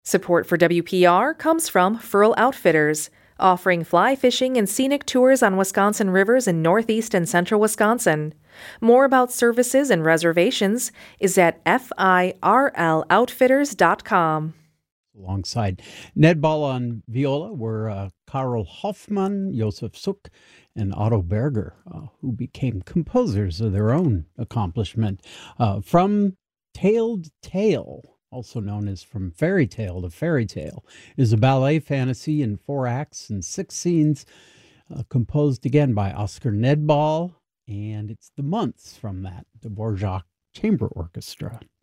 Support for WPR comes from Furl Outfitters, offering fly fishing and scenic tours on Wisconsin rivers in northeast and central Wisconsin. More about services and reservations is at firloutfitters.com. Alongside Ned Ball on viola were Karl Hoffmann, Josef Suk, and Otto Berger, who became composers of their own accomplishment. From Tailed Tale, also known as From Fairy Tale to Fairy Tale, is a ballet fantasy in 4 acts and 6 scenes, composed again by Oscar Nedball, and it's The Months from that, the Dvorak Chamber Orchestra.